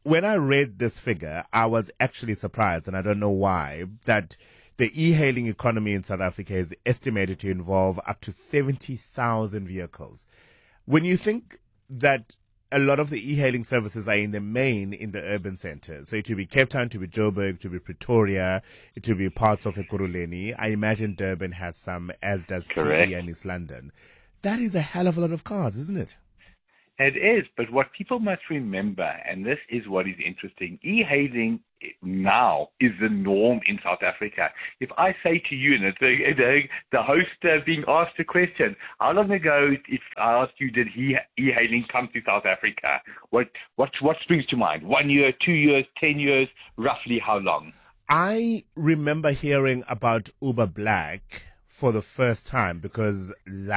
[SPEAKER 2] when I read this figure, I was actually surprised, and I don't know why, that the e-hailing economy in South Africa is estimated to involve up to 70,000 vehicles. When you think that a lot of the e-hailing services are in the main in the urban centers, so it will be Cape Town, to be Joburg, to be Pretoria, it will be parts of Ekurhuleni. I imagine Durban has some, as does PE and East London. That is a hell of a lot of cars, isn't it?
[SPEAKER 15] It is, but what people must remember, and this is what is interesting, e-hailing now is the norm in South Africa. If I say to you, and it's the host being asked a question, how long ago, if I asked you, did e-hailing come to South Africa? What springs to mind? 1 year, 2 years, 10 years, roughly how long?
[SPEAKER 2] I remember hearing about Uber Black for the first time because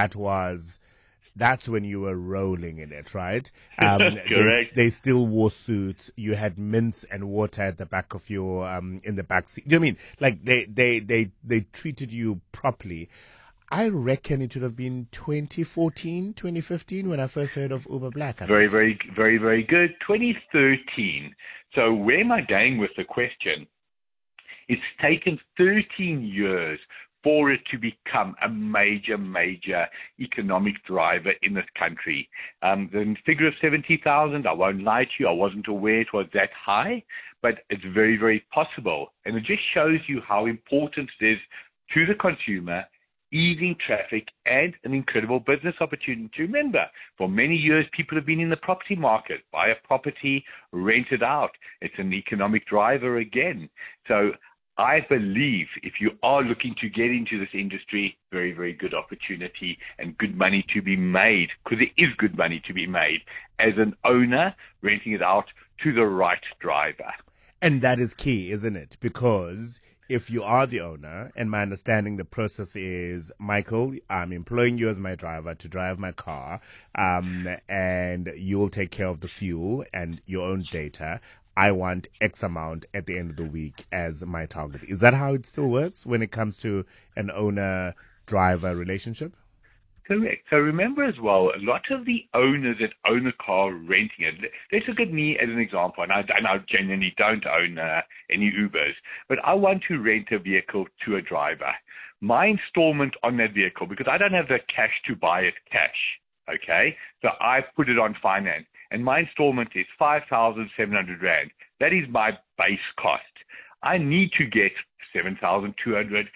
[SPEAKER 2] that's when you were rolling in it, right?
[SPEAKER 15] Correct.
[SPEAKER 2] They still wore suits. You had mints and water at the back of your, in the back seat. Do you know what I mean? Like they treated you properly. I reckon it should have been 2014, 2015 when I first heard of Uber Black.
[SPEAKER 15] Very good. 2013. So where am I going with the question? It's taken 13 years for it to become a major economic driver in this country. The figure of 70,000, I won't lie to you, I wasn't aware it was that high, but it's very possible. And it just shows you how important it is to the consumer, easing traffic, and an incredible business opportunity. Remember, for many years, people have been in the property market, buy a property, rent it out. It's an economic driver again. So I believe if you are looking to get into this industry, very good opportunity and good money to be made, because there is good money to be made as an owner renting it out to the right driver.
[SPEAKER 2] And that is key, isn't it? Because if you are the owner, and my understanding the process is, Michael, I'm employing you as my driver to drive my car, and you'll take care of the fuel and your own data. I want X amount at the end of the week as my target. Is that how it still works when it comes to an owner-driver relationship?
[SPEAKER 15] Correct. So remember as well, a lot of the owners that own a car renting it, let's look at me as an example, and I genuinely don't own any Ubers, but I want to rent a vehicle to a driver. My installment on that vehicle, because I don't have the cash to buy it cash, okay, so I put it on finance. And my installment is 5,700 Rand. That is my base cost. I need to get 7,200,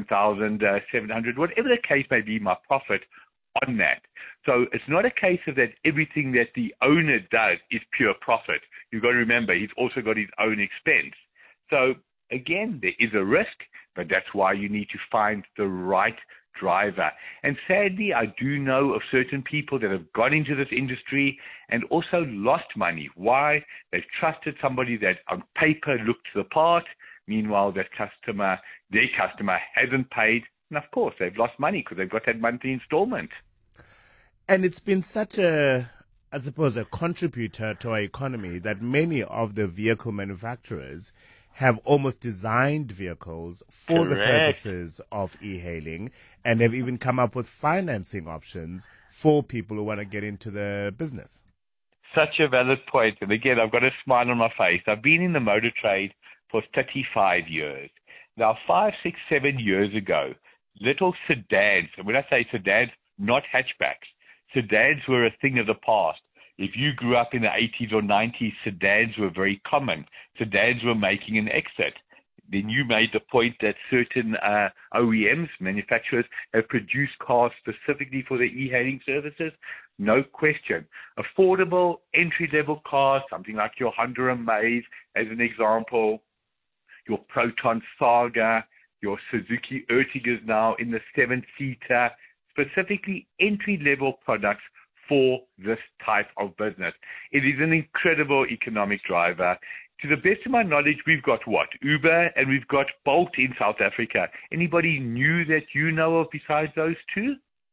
[SPEAKER 15] 7,700, whatever the case may be, my profit on that. So it's not a case of that everything that the owner does is pure profit. You've got to remember, he's also got his own expense. So again, there is a risk, but that's why you need to find the right driver. And sadly, I do know of certain people that have gone into this industry and also lost money. Why? They've trusted somebody that on paper looked the part. Meanwhile, their customer hasn't paid. And of course, they've lost money because they've got that monthly installment.
[SPEAKER 2] And it's been such a contributor to our economy that many of the vehicle manufacturers have almost designed vehicles for the purposes of e-hailing, and have even come up with financing options for people who want to get into the business.
[SPEAKER 15] Such a valid point. And again, I've got a smile on my face. I've been in the motor trade for 35 years. Now, 5, 6, 7 years ago, little sedans, and when I say sedans, not hatchbacks, sedans were a thing of the past. If you grew up in the 80s or 90s, sedans were very common. Sedans were making an exit. Then you made the point that certain OEMs, manufacturers, have produced cars specifically for their e-hailing services. No question. Affordable, entry-level cars, something like your Honda Amaze, as an example, your Proton Saga, your Suzuki Ertigas now in the 7-seater, specifically entry-level products for this type of business. It is an incredible economic driver. To the best of my knowledge, we've got what? Uber, and we've got Bolt in South Africa. Anybody new that you know of besides those two?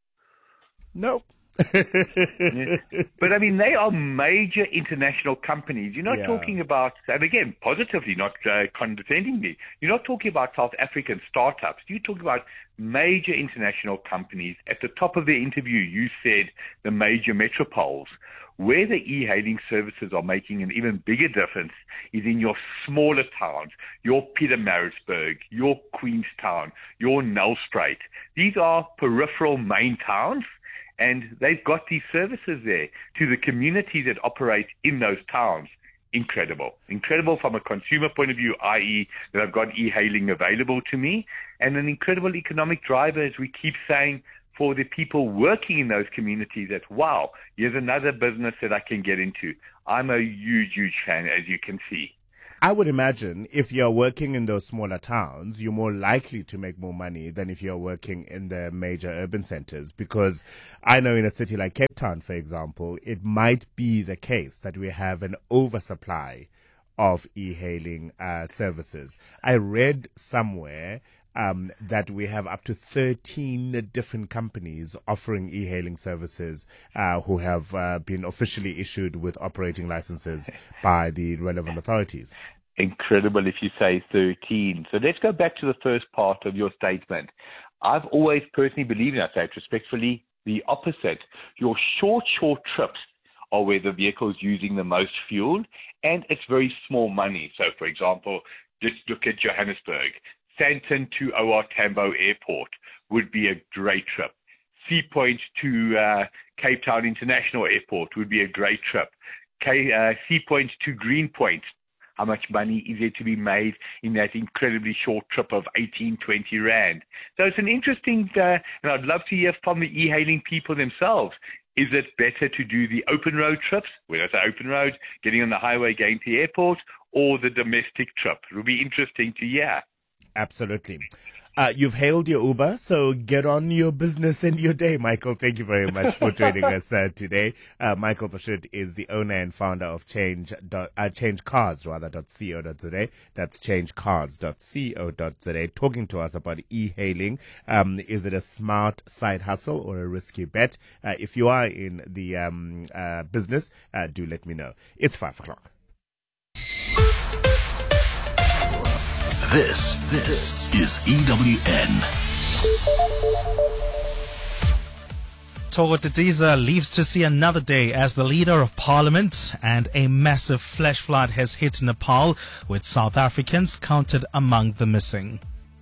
[SPEAKER 2] No.
[SPEAKER 15] Yeah. But I mean, they are major international companies. You're not talking about, and again, positively, not condescendingly, you're not talking about South African startups. You're talking about major international companies. At the top of the interview, you said the major metropoles. Where the e-hailing services are making an even bigger difference is in your smaller towns, your Pietermaritzburg, your Queenstown, your Nelspruit. These are peripheral main towns, and they've got these services there to the communities that operate in those towns. Incredible. Incredible from a consumer point of view, i.e. that I've got e-hailing available to me, and an incredible economic driver, as we keep saying, for the people working in those communities that, wow, here's another business that I can get into. I'm a huge, huge fan, as you can see.
[SPEAKER 2] I would imagine if you're working in those smaller towns, you're more likely to make more money than if you're working in the major urban centers. Because I know in a city like Cape Town, for example, it might be the case that we have an oversupply of e-hailing services. I read somewhere that we have up to 13 different companies offering e-hailing services who have been officially issued with operating licenses by the relevant authorities.
[SPEAKER 15] Incredible if you say 13. So let's go back to the first part of your statement. I've always personally believed, and I say it respectfully, the opposite. Your short trips are where the vehicle is using the most fuel, and it's very small money. So, for example, just look at Johannesburg. Sandton to OR Tambo Airport would be a great trip. Sea Point to Cape Town International Airport would be a great trip. Sea Point to Greenpoint. How much money is there to be made in that incredibly short trip of 18, 20 rand? So it's an interesting, and I'd love to hear from the e-hailing people themselves. Is it better to do the open road trips, when I say open road, getting on the highway going to the airport, or the domestic trip? It will be interesting to hear.
[SPEAKER 2] Absolutely. You've hailed your Uber, so get on your business and your day, Michael. Thank you very much for joining us today. Michael Bashut is the owner and founder of changecars.co.za. That's changecars.co.za. Talking to us about e-hailing. Is it a smart side hustle or a risky bet? If you are in the business, do let me know. It's 5 o'clock.
[SPEAKER 4] This is EWN.
[SPEAKER 16] Thoko Didiza lives to see another day as the leader of parliament, and a massive flash flood has hit Nepal, with South Africans counted among the missing.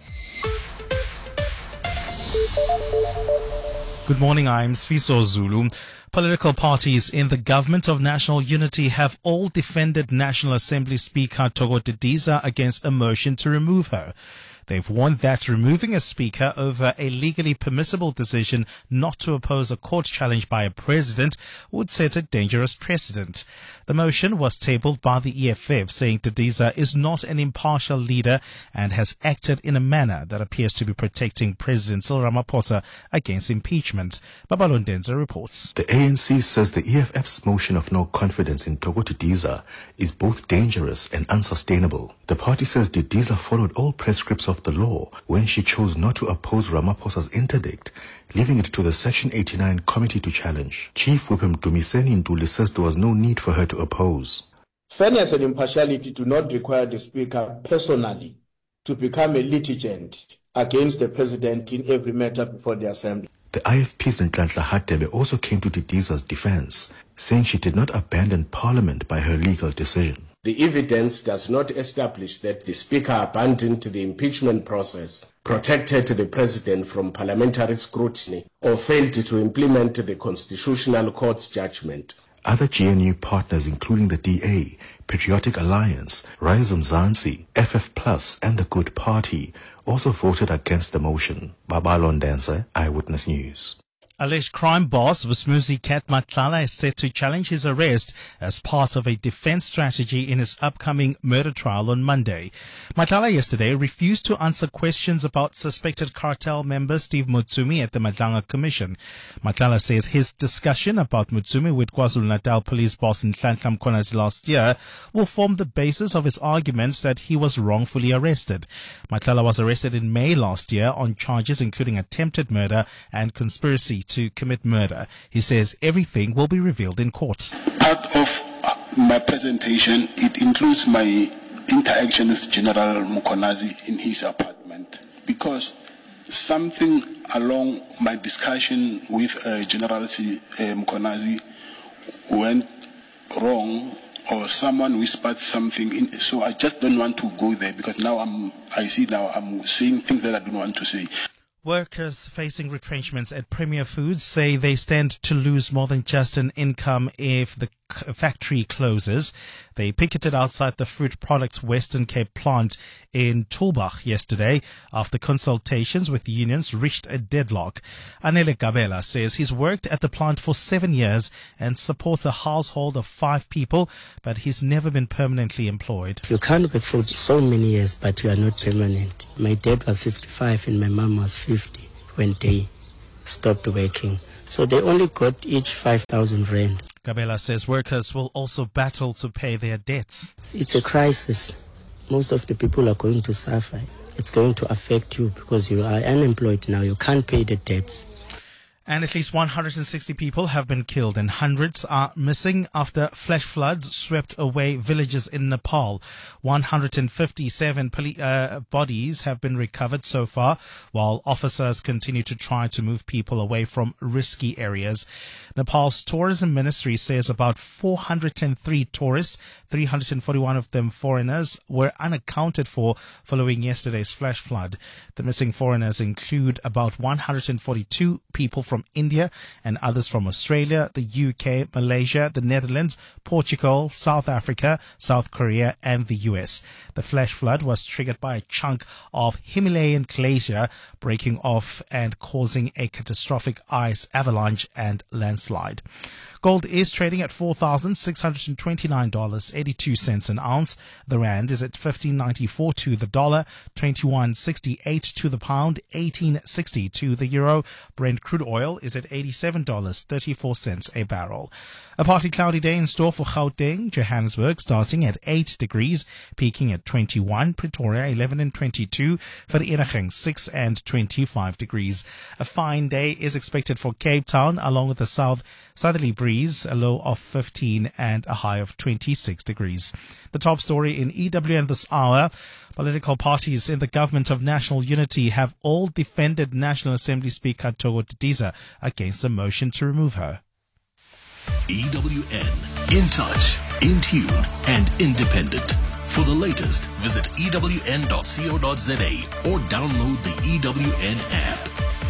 [SPEAKER 16] Good morning, I'm Sfiso Zulu. Political parties in the Government of National Unity have all defended National Assembly Speaker Thoko Didiza against a motion to remove her. They've warned that removing a speaker over a legally permissible decision not to oppose a court challenge by a president would set a dangerous precedent. The motion was tabled by the EFF, saying Didiza is not an impartial leader and has acted in a manner that appears to be protecting President Cyril Ramaphosa against impeachment. Babalondenza reports.
[SPEAKER 17] The ANC says the EFF's motion of no confidence in Thoko Didiza is both dangerous and unsustainable. The party says Didiza followed all prescripts of the law when she chose not to oppose Ramaphosa's interdict, leaving it to the Section 89 committee to challenge. Chief Whip Dumiseni Ntuli says there was no need for her to oppose.
[SPEAKER 18] Fairness and impartiality do not require the Speaker personally to become a litigant against the President in every matter before the Assembly.
[SPEAKER 17] The IFP's Nhlanhla Hadebe also came to Didiza's defense, saying she did not abandon Parliament by her legal decision.
[SPEAKER 19] The evidence does not establish that the Speaker abandoned the impeachment process, protected the President from parliamentary scrutiny, or failed to implement the Constitutional Court's judgment.
[SPEAKER 17] Other GNU partners, including the DA, Patriotic Alliance, Rise Mzansi, FF Plus, and the Good Party, also voted against the motion. Babalondenza, Eyewitness News.
[SPEAKER 16] Alleged crime boss Vusmuzi Kat Matlala is set to challenge his arrest as part of a defense strategy in his upcoming murder trial on Monday. Matlala yesterday refused to answer questions about suspected cartel member Steve Mutsumi at the Madlanga Commission. Matlala says his discussion about Mutsumi with KwaZulu-Natal police boss Nhlanhla Mkhwanazi last year will form the basis of his argument that he was wrongfully arrested. Matlala was arrested in May last year on charges including attempted murder and conspiracy to commit murder. He says everything will be revealed in court.
[SPEAKER 20] Part of my presentation, it includes my interaction with General Mkhwanazi in his apartment, because something along my discussion with General Mkhwanazi went wrong or someone whispered something in, so I just don't want to go there because now I'm saying things that I don't want to say.
[SPEAKER 16] Workers facing retrenchments at Premier Foods say they stand to lose more than just an income if the factory closes. They picketed outside the Fruit Products Western Cape plant in Tulbagh yesterday after consultations with unions reached a deadlock. Anele Gabela says he's worked at the plant for 7 years and supports a household of 5 people, but he's never been permanently employed.
[SPEAKER 21] You can't work for so many years, but you are not permanent. My dad was 55 and my mom was 50 when they stopped working. So they only got each 5,000 rand.
[SPEAKER 16] Gabela says workers will also battle to pay their debts.
[SPEAKER 21] It's a crisis. Most of the people are going to suffer. It's going to affect you because you are unemployed now. You can't pay the debts.
[SPEAKER 16] And at least 160 people have been killed and hundreds are missing after flash floods swept away villages in Nepal. 157 bodies have been recovered so far, while officers continue to try to move people away from risky areas. Nepal's tourism ministry says about 403 tourists, 341 of them foreigners, were unaccounted for following yesterday's flash flood. The missing foreigners include about 142 people from India and others from Australia, the UK, Malaysia, the Netherlands, Portugal, South Africa, South Korea, and the US. The flash flood was triggered by a chunk of Himalayan glacier breaking off and causing a catastrophic ice avalanche and landslide. Gold is trading at $4,629.82 an ounce. The rand is at 15.94 to the dollar, 21.68 to the pound, 18.60 to the euro. Brent crude oil is at $87.34 a barrel. A partly cloudy day in store for Gauteng, Johannesburg, starting at 8 degrees, peaking at 21, Pretoria 11 and 22, Vereeniging 6 and 25 degrees. A fine day is expected for Cape Town, along with a southerly breeze, a low of 15 and a high of 26 degrees. The top story in EWN this hour: political parties in the Government of National Unity have all defended National Assembly Speaker Thoko Didiza against a motion to remove her.
[SPEAKER 12] EWN, in touch, in tune, and independent. For the latest, visit ewn.co.za or download the EWN app.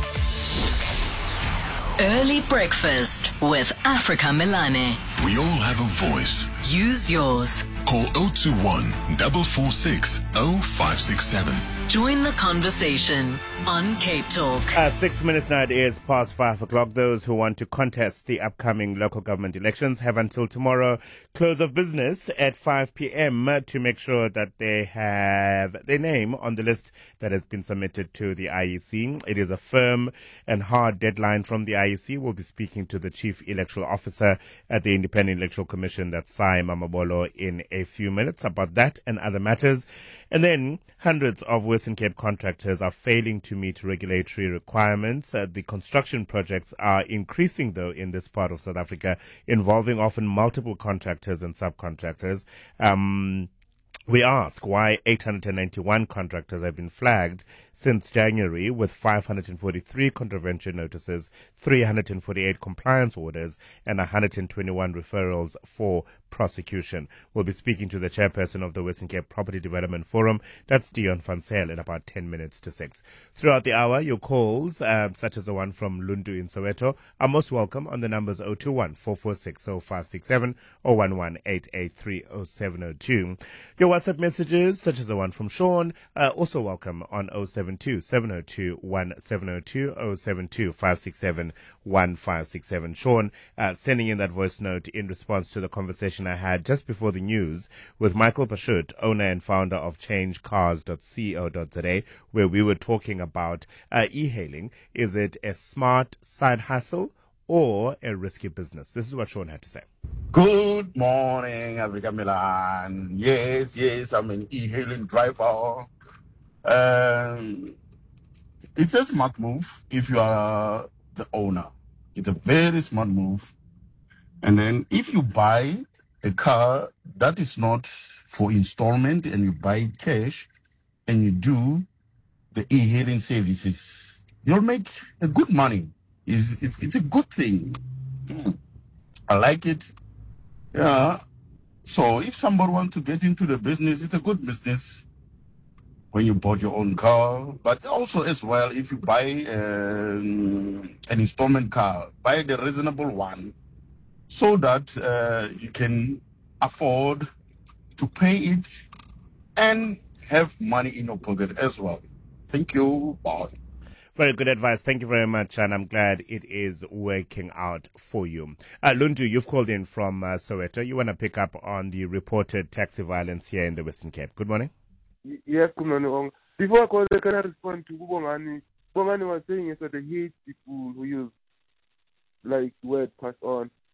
[SPEAKER 3] Early breakfast with Africa Milani.
[SPEAKER 4] We all have a voice.
[SPEAKER 3] Use yours.
[SPEAKER 4] Call 021 446 0567.
[SPEAKER 3] Join the conversation on Cape Talk.
[SPEAKER 2] 6 minutes now, it is past 5 o'clock. Those who want to contest the upcoming local government elections have until tomorrow, close of business at 5 p.m. to make sure that they have their name on the list that has been submitted to the IEC. It is a firm and hard deadline from the IEC. We'll be speaking to the Chief Electoral Officer at the Independent Electoral Commission, that's Sai Mamabolo, in a few minutes about that and other matters. And then hundreds of Western Cape contractors are failing to meet regulatory requirements. The construction projects are increasing, though, in this part of South Africa, involving often multiple contractors and subcontractors. We ask why 891 contractors have been flagged since January, with 543 contravention notices, 348 compliance orders, and 121 referrals for prosecution. We'll be speaking to the chairperson of the Western Cape Property Development Forum, that's Dion van Zyl, in about 10 minutes to 6. Throughout the hour, your calls, such as the one from Lundu in Soweto, are most welcome on the numbers 021 446 0567 or 11883 0702. Your WhatsApp messages, such as the one from Sean, also welcome on 072 702 1702 072 567 1567. Sean sending in that voice note in response to the conversation I had just before the news with Michael Pashut, owner and founder of changecars.co.za, where we were talking about e-hailing. Is it a smart side hustle or a risky business? This is what Sean had to say.
[SPEAKER 22] Good morning, Africa Milan. Yes, I'm an e-hailing driver. It's a smart move if you are the owner. It's a very smart move. And then if you buy a car that is not for installment and you buy cash and you do the e-hailing services, you'll make a good money. It's a good thing. I like it. Yeah. So if somebody wants to get into the business, it's a good business when you bought your own car. But also as well, if you buy an installment car, buy the reasonable one so that you can afford to pay it and have money in your pocket as well. Thank you. Bye.
[SPEAKER 2] Very good advice. Thank you very much, and I'm glad it is working out for you. Lundu, you've called in from Soweto. You want to pick up on the reported taxi violence here in the Western Cape. Good morning.
[SPEAKER 1] Yes, good morning. Before I call, can I respond to Bongani? Bongani was saying is that they hate people who use like word passed on.